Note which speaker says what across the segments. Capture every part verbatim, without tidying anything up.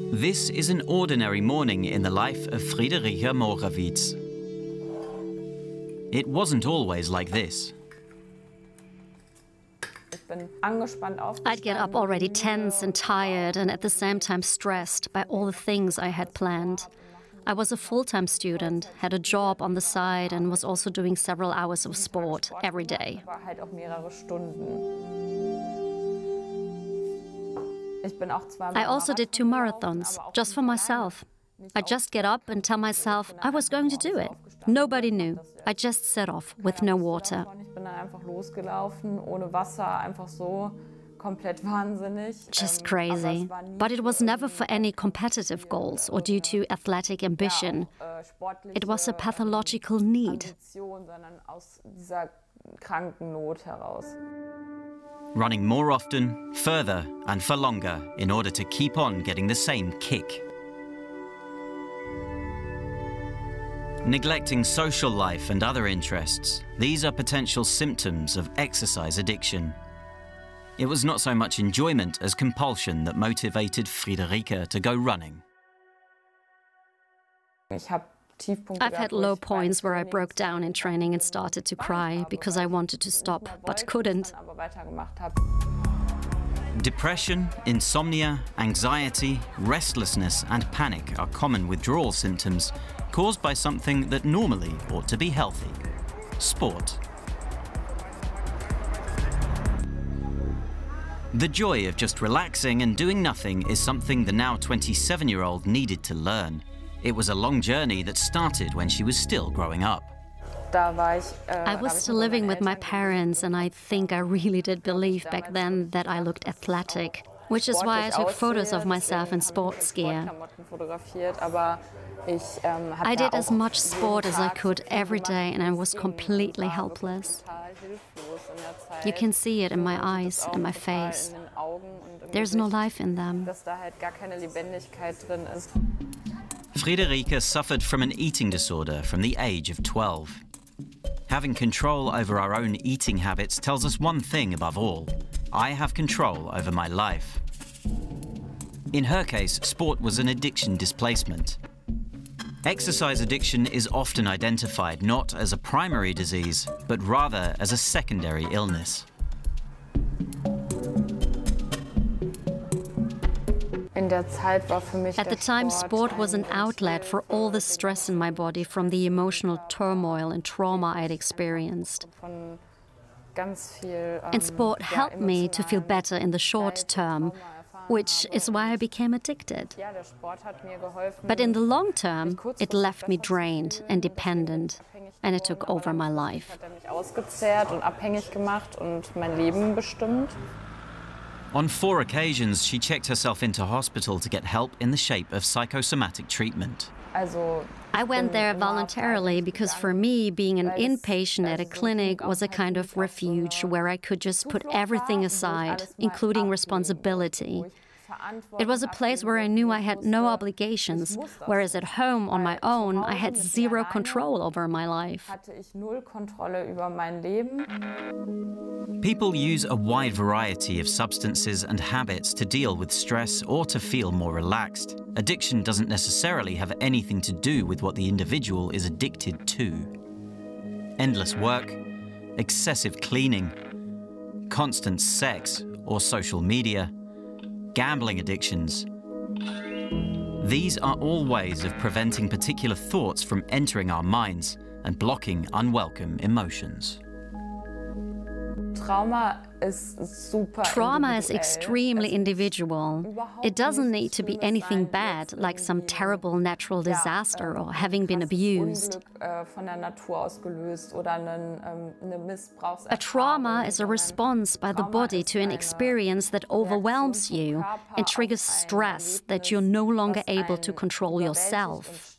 Speaker 1: This is an ordinary morning in the life of Friederike Morawitz. It wasn't always like this.
Speaker 2: I'd get up already tense and tired and at the same time stressed by all the things I had planned. I was a full-time student, had a job on the side and was also doing several hours of sport every day. I also did two marathons, just for myself. I just get up and tell myself I was going to do it. Nobody knew. I just set off with no water. Just crazy. But it was never for any competitive goals or due to athletic ambition. It was a pathological need.
Speaker 1: Running more often, further, and for longer in order to keep on getting the same kick. Neglecting social life and other interests, these are potential symptoms of exercise addiction. It was not so much enjoyment as compulsion that motivated Friederike to go running.
Speaker 2: I've had low points where I broke down in training and started to cry because I wanted to stop, but couldn't.
Speaker 1: Depression, insomnia, anxiety, restlessness, and panic are common withdrawal symptoms caused by something that normally ought to be healthy: sport. The joy of just relaxing and doing nothing is something the now twenty-seven-year-old needed to learn. It was a long journey that started when she was still growing up.
Speaker 2: I was still living with my parents, and I think I really did believe back then that I looked athletic, which is why I took photos of myself in sports gear. I did as much sport as I could every day, and I was completely helpless. You can see it in my eyes and my face. There's no life in them.
Speaker 1: Friederike suffered from an eating disorder from the age of twelve. Having control over our own eating habits tells us one thing above all: I have control over my life. In her case, sport was an addiction displacement. Exercise addiction is often identified not as a primary disease, but rather as a secondary illness.
Speaker 2: At the time, sport was an outlet for all the stress in my body from the emotional turmoil and trauma I'd experienced. And sport helped me to feel better in the short term, which is why I became addicted. But in the long term, it left me drained and dependent, and it took over my life.
Speaker 1: On four occasions, she checked herself into hospital to get help in the shape of psychosomatic treatment.
Speaker 2: I went there voluntarily because for me, being an inpatient at a clinic was a kind of refuge where I could just put everything aside, including responsibility. It was a place where I knew I had no obligations, whereas at home on my own, I had zero control over my life.
Speaker 1: People use a wide variety of substances and habits to deal with stress or to feel more relaxed. Addiction doesn't necessarily have anything to do with what the individual is addicted to. Endless work, excessive cleaning, constant sex or social media, gambling addictions. These are all ways of preventing particular thoughts from entering our minds and blocking unwelcome emotions.
Speaker 3: Trauma is super
Speaker 2: Trauma is extremely individual. It doesn't need to be anything bad, like some terrible natural disaster or having been abused. A trauma is a response by the body to an experience that overwhelms you and triggers stress that you're no longer able to control yourself.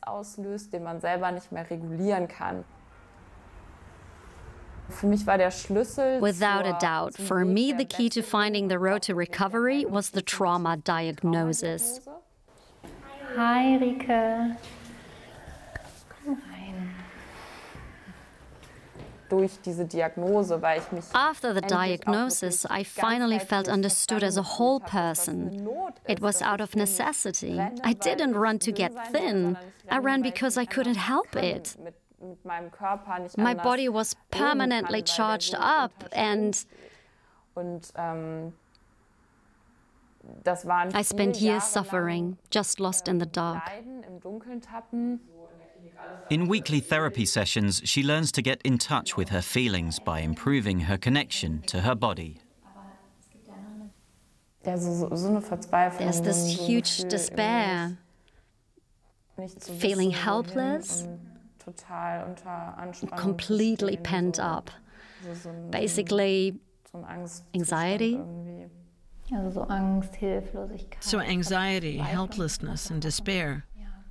Speaker 2: Without a doubt, for me, the key to finding the road to recovery was the trauma diagnosis.
Speaker 4: Hi, Rike. Komm rein.
Speaker 3: durch diese Diagnose, weil ich mich
Speaker 2: After the
Speaker 3: endlich auch
Speaker 2: diagnosis,
Speaker 3: wirklich
Speaker 2: I finally felt
Speaker 3: ganzheitlich
Speaker 2: understood as a
Speaker 3: verstanden
Speaker 2: whole
Speaker 3: gefühlt habe, dass das eine
Speaker 2: person.
Speaker 3: Not ist,
Speaker 2: It was
Speaker 3: dass
Speaker 2: out
Speaker 3: ich
Speaker 2: of
Speaker 3: eben
Speaker 2: necessity.
Speaker 3: renne,
Speaker 2: I
Speaker 3: weil
Speaker 2: didn't
Speaker 3: ich
Speaker 2: run to
Speaker 3: dünn
Speaker 2: get
Speaker 3: sein will,
Speaker 2: thin.
Speaker 3: sondern ich
Speaker 2: I
Speaker 3: renne,
Speaker 2: ran
Speaker 3: weil ich
Speaker 2: because I
Speaker 3: nicht
Speaker 2: couldn't
Speaker 3: anders
Speaker 2: help
Speaker 3: kann,
Speaker 2: it.
Speaker 3: Mit, mit meinem Körper nicht
Speaker 2: My
Speaker 3: anders
Speaker 2: body was
Speaker 3: leben kann,
Speaker 2: permanently
Speaker 3: weil der
Speaker 2: charged
Speaker 3: so
Speaker 2: up,
Speaker 3: unter
Speaker 2: and
Speaker 3: Strom steht. Und ähm, das waren
Speaker 2: I spent
Speaker 3: viele
Speaker 2: years
Speaker 3: Jahre
Speaker 2: suffering,
Speaker 3: lang,
Speaker 2: just lost in the dark.
Speaker 3: Leiden, im Dunkeln tappen.
Speaker 1: In weekly therapy sessions, she learns to get in touch with her feelings by improving her connection to her body.
Speaker 3: Ja, so, so eine Verzweiflung.
Speaker 2: There's this
Speaker 3: so ein
Speaker 2: huge
Speaker 3: Gefühl,
Speaker 2: despair,
Speaker 3: nicht, nicht zu
Speaker 2: feeling
Speaker 3: wissen,
Speaker 2: helpless,
Speaker 3: wohin und total unter Anspannung
Speaker 2: completely
Speaker 3: zu stehen,
Speaker 2: pent
Speaker 3: so,
Speaker 2: up.
Speaker 3: So, so ein,
Speaker 2: Basically,
Speaker 3: so ein Angst
Speaker 2: anxiety.
Speaker 3: irgendwie.
Speaker 4: Also so Angst, Hilflosigkeit.
Speaker 5: So anxiety, helplessness, and despair.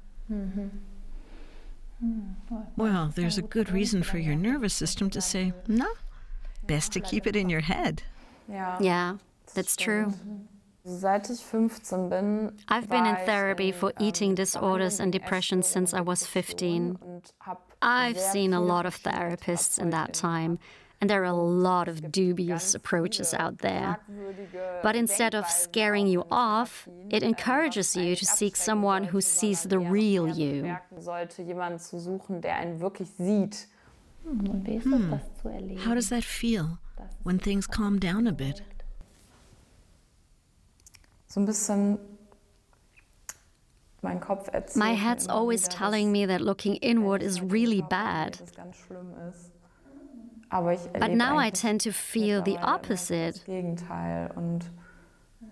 Speaker 5: Well, there's a good reason for your nervous system to say, no, best to keep it in your head.
Speaker 3: Ja,
Speaker 2: Yeah, that's true.
Speaker 3: Seit ich fünfzehn bin,
Speaker 2: I've been in
Speaker 3: war ich
Speaker 2: therapy
Speaker 3: in,
Speaker 2: for
Speaker 3: ähm,
Speaker 2: eating disorders and
Speaker 3: Behandlung gegen
Speaker 2: depression since I was
Speaker 3: Essstörungen
Speaker 2: fifteen.
Speaker 3: und hab
Speaker 2: I've
Speaker 3: sehr
Speaker 2: seen a
Speaker 3: viele
Speaker 2: lot of
Speaker 3: verschiedene
Speaker 2: therapists in that
Speaker 3: Therapeutinnen.
Speaker 2: time, and there are a lot of
Speaker 3: Es gibt
Speaker 2: dubious
Speaker 3: ganz
Speaker 2: approaches
Speaker 3: viele
Speaker 2: out there.
Speaker 3: fragwürdige
Speaker 2: But instead of
Speaker 3: Denkweisen
Speaker 2: scaring
Speaker 3: auch
Speaker 2: you
Speaker 3: in
Speaker 2: off,
Speaker 3: Therapien,
Speaker 2: it
Speaker 3: ähm,
Speaker 2: encourages
Speaker 3: was
Speaker 2: you
Speaker 3: eigentlich
Speaker 2: to seek
Speaker 3: abschrecken
Speaker 2: someone who
Speaker 3: sollte,
Speaker 2: sees the
Speaker 3: sondern eher
Speaker 2: real
Speaker 3: noch mehr
Speaker 2: you.
Speaker 3: bestärken sollte, jemanden zu suchen, der einen wirklich sieht.
Speaker 4: Und wie ist das, das zu erleben?
Speaker 5: How does that feel when things calm down a bit?
Speaker 3: So ein bisschen mein Kopf erzählt
Speaker 2: My
Speaker 3: mir
Speaker 2: head's
Speaker 3: immer
Speaker 2: always
Speaker 3: wieder,
Speaker 2: telling
Speaker 3: dass,
Speaker 2: me that looking
Speaker 3: wenn
Speaker 2: inward
Speaker 3: ich
Speaker 2: is
Speaker 3: halt
Speaker 2: really
Speaker 3: den Körper sehe,
Speaker 2: bad.
Speaker 3: dass es ganz schlimm ist. Aber ich
Speaker 2: But
Speaker 3: erlebe
Speaker 2: now I
Speaker 3: eigentlich
Speaker 2: tend to feel the
Speaker 3: mittlerweile immer
Speaker 2: opposite.
Speaker 3: das Gegenteil und